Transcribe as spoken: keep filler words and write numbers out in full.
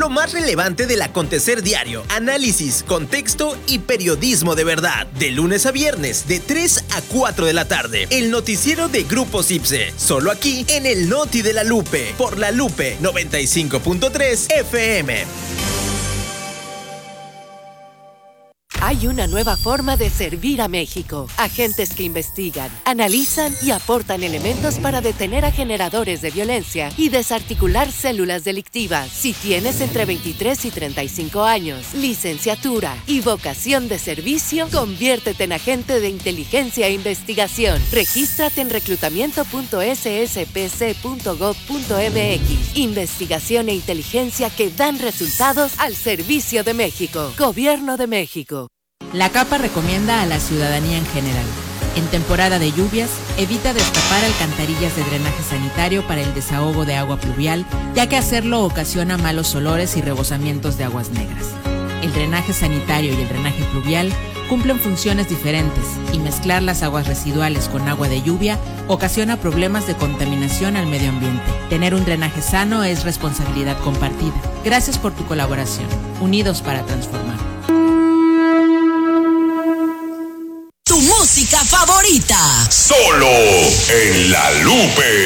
lo más relevante del acontecer diario, análisis, contexto y periodismo de verdad. De lunes a viernes, de tres a cuatro de la tarde. El noticiero de Grupo Sipse. Solo aquí en el Noti de la Lupe. Por la Lupe noventa y cinco punto tres F M. Hay una nueva forma de servir a México. Agentes que investigan, analizan y aportan elementos para detener a generadores de violencia y desarticular células delictivas. Si tienes entre veintitrés y treinta y cinco años, licenciatura y vocación de servicio, conviértete en agente de inteligencia e investigación. Regístrate en reclutamiento punto s s p c punto gov punto m x. Investigación e inteligencia que dan resultados al servicio de México. Gobierno de México. La CAPA recomienda a la ciudadanía en general: en temporada de lluvias, evita destapar alcantarillas de drenaje sanitario para el desahogo de agua pluvial, ya que hacerlo ocasiona malos olores y rebosamientos de aguas negras. El drenaje sanitario y el drenaje pluvial cumplen funciones diferentes y mezclar las aguas residuales con agua de lluvia ocasiona problemas de contaminación al medio ambiente. Tener un drenaje sano es responsabilidad compartida. Gracias por tu colaboración. Unidos para transformar. Tu música favorita. Solo en La Lupe.